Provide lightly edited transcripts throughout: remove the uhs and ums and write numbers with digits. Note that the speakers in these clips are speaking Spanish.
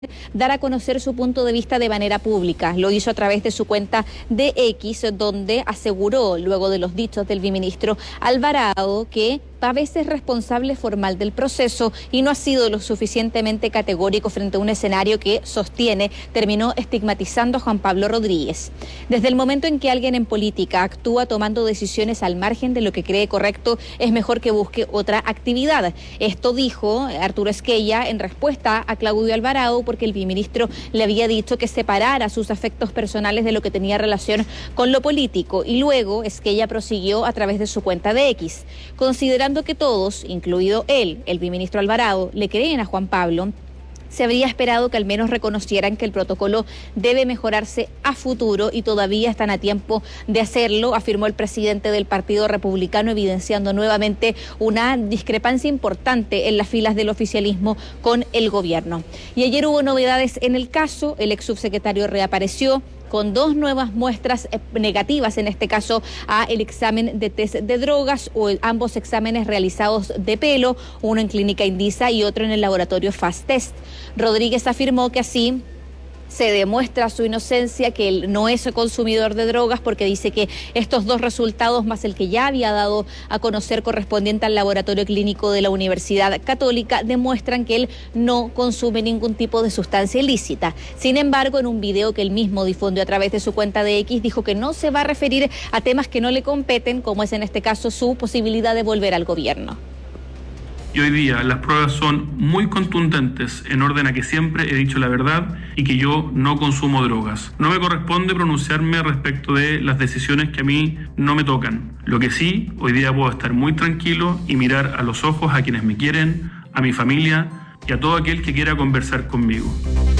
dar a conocer su punto de vista de manera pública. Lo hizo a través de su cuenta de X, donde aseguró, luego de los dichos del viceministro Alvarado, que Pavés es responsable formal del proceso y no ha sido lo suficientemente categórico frente a un escenario que, sostiene, terminó estigmatizando a Juan Pablo Rodríguez. Desde el momento en que alguien en política actúa tomando decisiones al margen de lo que cree correcto, es mejor que busque otra actividad. Esto dijo Arturo Esquella en respuesta a Claudio Alvarado, porque el viceministro le había dicho que separara sus afectos personales de lo que tenía relación con lo político, y luego Esquella prosiguió a través de su cuenta de X. Considerando que todos, incluido él, el viceministro Alvarado, le creen a Juan Pablo, se habría esperado que al menos reconocieran que el protocolo debe mejorarse a futuro y todavía están a tiempo de hacerlo, afirmó el presidente del Partido Republicano, evidenciando nuevamente una discrepancia importante en las filas del oficialismo con el gobierno. Y ayer hubo novedades en el caso. El ex subsecretario reapareció con 2 nuevas muestras negativas, en este caso a el examen de test de drogas, o ambos exámenes realizados de pelo, uno en Clínica Indisa y otro en el laboratorio Fast Test. Rodríguez afirmó que así se demuestra su inocencia, que él no es consumidor de drogas, porque dice que estos 2 resultados, más el que ya había dado a conocer correspondiente al laboratorio clínico de la Universidad Católica, demuestran que él no consume ningún tipo de sustancia ilícita. Sin embargo, en un video que él mismo difundió a través de su cuenta de X, dijo que no se va a referir a temas que no le competen, como es en este caso su posibilidad de volver al gobierno. Y hoy día las pruebas son muy contundentes en orden a que siempre he dicho la verdad y que yo no consumo drogas. No me corresponde pronunciarme respecto de las decisiones que a mí no me tocan. Lo que sí, hoy día puedo estar muy tranquilo y mirar a los ojos a quienes me quieren, a mi familia y a todo aquel que quiera conversar conmigo.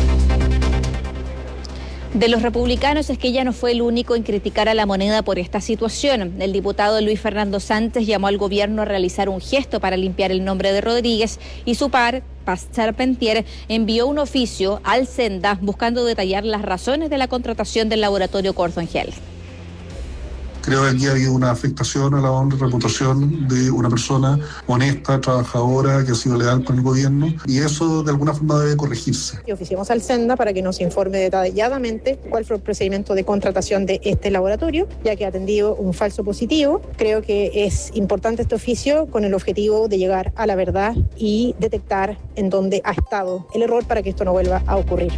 De los republicanos, Esquella no fue el único en criticar a La Moneda por esta situación. El diputado Luis Fernando Sánchez llamó al gobierno a realizar un gesto para limpiar el nombre de Rodríguez, y su par, Paz Charpentier, envió un oficio al Senda buscando detallar las razones de la contratación del laboratorio Gordon Health. Creo que aquí ha habido una afectación a la honra y reputación de una persona honesta, trabajadora, que ha sido leal con el gobierno, y eso de alguna forma debe corregirse. Y oficiamos al Senda para que nos informe detalladamente cuál fue el procedimiento de contratación de este laboratorio, ya que ha atendido un falso positivo. Creo que es importante este oficio con el objetivo de llegar a la verdad y detectar en dónde ha estado el error para que esto no vuelva a ocurrir.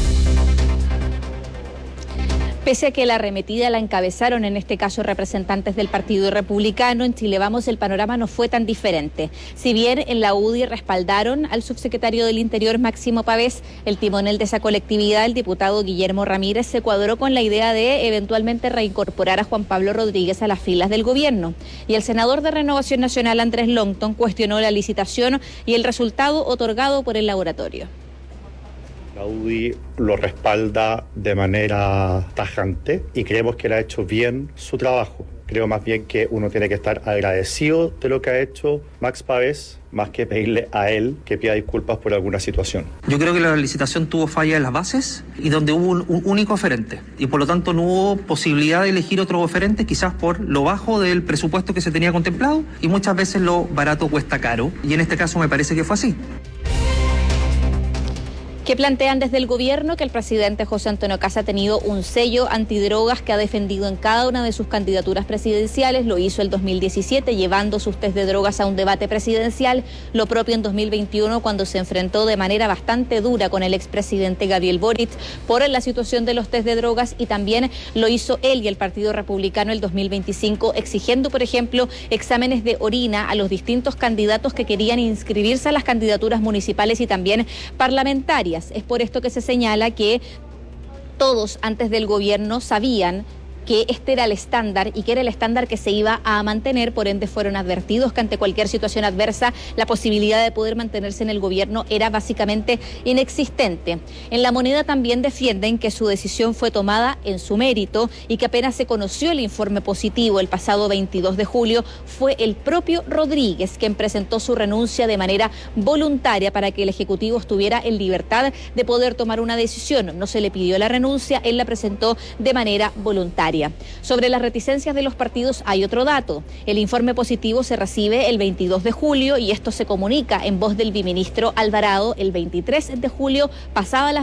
Pese a que la arremetida la encabezaron en este caso representantes del Partido Republicano, en Chile Vamos el panorama no fue tan diferente. Si bien en la UDI respaldaron al subsecretario del Interior Máximo Pavés, el timonel de esa colectividad, el diputado Guillermo Ramírez, se cuadró con la idea de eventualmente reincorporar a Juan Pablo Rodríguez a las filas del gobierno. Y el senador de Renovación Nacional, Andrés Longton, cuestionó la licitación y el resultado otorgado por el laboratorio. La UDI lo respalda de manera tajante y creemos que él ha hecho bien su trabajo. Creo más bien que uno tiene que estar agradecido de lo que ha hecho Max Pavés, más que pedirle a él que pida disculpas por alguna situación. Yo creo que la licitación tuvo falla en las bases y donde hubo un único oferente, y por lo tanto no hubo posibilidad de elegir otro oferente, quizás por lo bajo del presupuesto que se tenía contemplado, y muchas veces lo barato cuesta caro, y en este caso me parece que fue así. Que plantean desde el gobierno que el presidente José Antonio Kast ha tenido un sello antidrogas que ha defendido en cada una de sus candidaturas presidenciales. Lo hizo el 2017 llevando sus test de drogas a un debate presidencial, lo propio en 2021 cuando se enfrentó de manera bastante dura con el expresidente Gabriel Boric por la situación de los test de drogas, y también lo hizo él y el Partido Republicano el 2025 exigiendo, por ejemplo, exámenes de orina a los distintos candidatos que querían inscribirse a las candidaturas municipales y también parlamentarias. Es por esto que se señala que todos antes del gobierno sabían que este era el estándar y que era el estándar que se iba a mantener, por ende fueron advertidos que ante cualquier situación adversa la posibilidad de poder mantenerse en el gobierno era básicamente inexistente. En La Moneda también defienden que su decisión fue tomada en su mérito y que apenas se conoció el informe positivo el pasado 22 de julio, fue el propio Rodríguez quien presentó su renuncia de manera voluntaria para que el Ejecutivo estuviera en libertad de poder tomar una decisión. No se le pidió la renuncia, él la presentó de manera voluntaria. parlamentaria. Sobre las reticencias de los partidos hay otro dato. El informe positivo se recibe el 22 de julio y esto se comunica en voz del viceministro Alvarado el 23 de julio, pasada las